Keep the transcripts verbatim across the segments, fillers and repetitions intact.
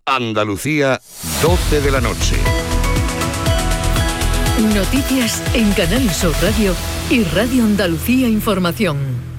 Andalucía, doce de la noche. Noticias en Canal Sur Radio y Radio Andalucía Información.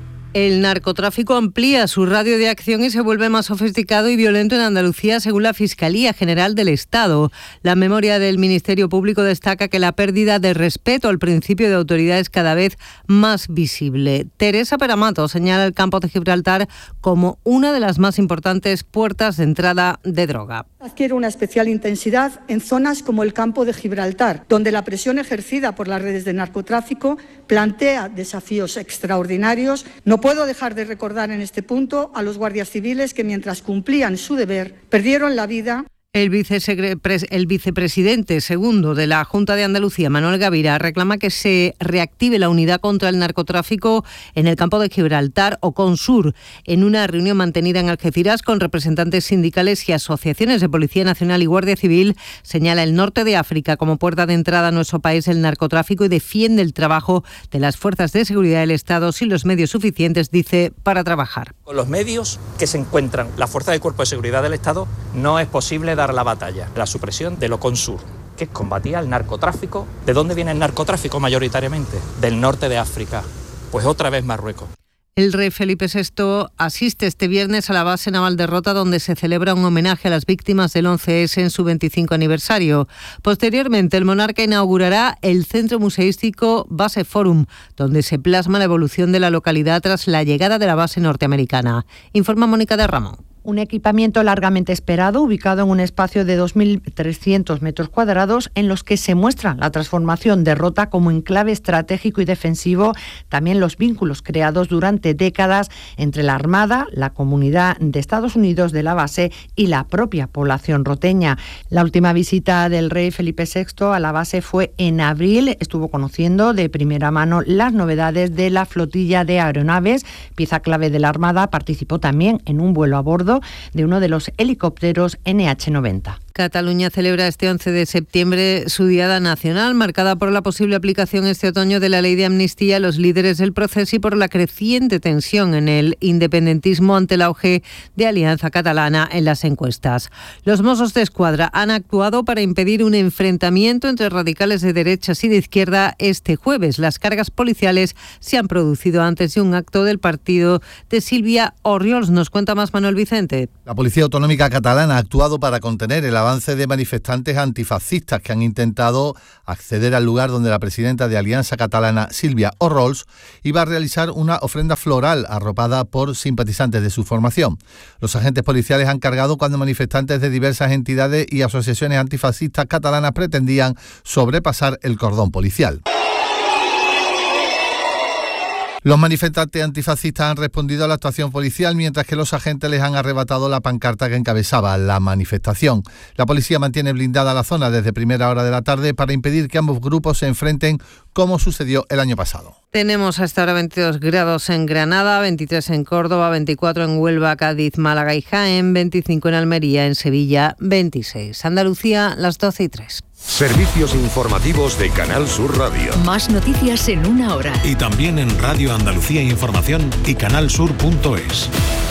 El narcotráfico amplía su radio de acción y se vuelve más sofisticado y violento en Andalucía, según la Fiscalía General del Estado. La memoria del Ministerio Público destaca que la pérdida de respeto al principio de autoridad es cada vez más visible. Teresa Peramato señala el campo de Gibraltar como una de las más importantes puertas de entrada de droga. Adquiere una especial intensidad en zonas como el campo de Gibraltar, donde la presión ejercida por las redes de narcotráfico plantea desafíos extraordinarios. No puedo dejar de recordar en este punto a los guardias civiles que, mientras cumplían su deber, perdieron la vida. El, el vicepresidente segundo de la Junta de Andalucía, Manuel Gavira, reclama que se reactive la unidad contra el narcotráfico en el campo de Gibraltar o Consur. En una reunión mantenida en Algeciras con representantes sindicales y asociaciones de Policía Nacional y Guardia Civil, señala el norte de África como puerta de entrada a nuestro país el narcotráfico y defiende el trabajo de las fuerzas de seguridad del Estado sin los medios suficientes, dice, para trabajar. Con los medios que se encuentran la fuerza del Cuerpo de Seguridad del Estado no es posible dar la batalla, la supresión de lo Consur, que combatía el narcotráfico. ¿De dónde viene el narcotráfico mayoritariamente? Del norte de África. Pues otra vez Marruecos. El rey Felipe sexto asiste este viernes a la base naval de Rota, donde se celebra un homenaje a las víctimas del once ese en su veinticinco aniversario. Posteriormente, el monarca inaugurará el centro museístico Base Forum, donde se plasma la evolución de la localidad tras la llegada de la base norteamericana. Informa Mónica de Ramón. Un equipamiento largamente esperado, ubicado en un espacio de dos mil trescientos metros cuadrados, en los que se muestra la transformación de Rota como enclave estratégico y defensivo, también los vínculos creados durante décadas entre la Armada, la Comunidad de Estados Unidos de la base y la propia población roteña. La última visita del rey Felipe sexto a la base fue en abril. Estuvo conociendo de primera mano las novedades de la flotilla de aeronaves, pieza clave de la Armada. Participó también en un vuelo a bordo de uno de los helicópteros N H noventa. Cataluña celebra este once de septiembre su Diada Nacional, marcada por la posible aplicación este otoño de la ley de amnistía a los líderes del proceso y por la creciente tensión en el independentismo ante el auge de Alianza Catalana en las encuestas. Los Mossos de Escuadra han actuado para impedir un enfrentamiento entre radicales de derechas y de izquierda este jueves. Las cargas policiales se han producido antes de un acto del partido de Sílvia Orriols. Nos cuenta más Manuel Vicente. La Policía Autonómica Catalana ha actuado para contener el avance de manifestantes antifascistas que han intentado acceder al lugar donde la presidenta de Alianza Catalana, Sílvia Orriols, iba a realizar una ofrenda floral arropada por simpatizantes de su formación. Los agentes policiales han cargado cuando manifestantes de diversas entidades y asociaciones antifascistas catalanas pretendían sobrepasar el cordón policial. Los manifestantes antifascistas han respondido a la actuación policial, mientras que los agentes les han arrebatado la pancarta que encabezaba la manifestación. La policía mantiene blindada la zona desde primera hora de la tarde para impedir que ambos grupos se enfrenten, como sucedió el año pasado. Tenemos hasta ahora veintidós grados en Granada, veintitrés en Córdoba, veinticuatro en Huelva, Cádiz, Málaga y Jaén, veinticinco en Almería, en Sevilla, veintiséis. Andalucía, las doce y tres. Servicios informativos de Canal Sur Radio. Más noticias en una hora. Y también en Radio Andalucía Información y canalsur punto es.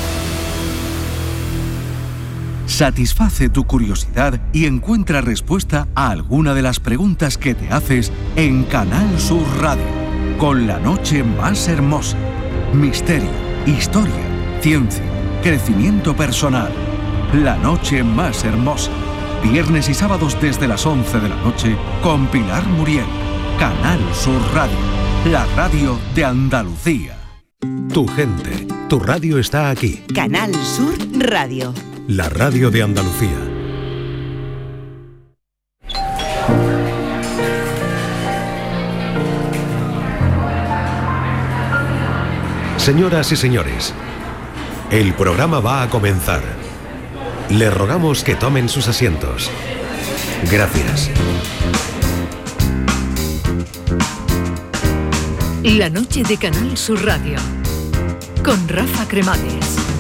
Satisface tu curiosidad y encuentra respuesta a alguna de las preguntas que te haces en Canal Sur Radio, con la noche más hermosa. Misterio, historia, ciencia, crecimiento personal. La noche más hermosa. Viernes y sábados desde las once de la noche con Pilar Muriel. Canal Sur Radio, la radio de Andalucía. Tu gente, tu radio está aquí. Canal Sur Radio. La radio de Andalucía. Señoras y señores, el programa va a comenzar. Les rogamos que tomen sus asientos. Gracias. La noche de Canal Sur Radio con Rafa Cremades.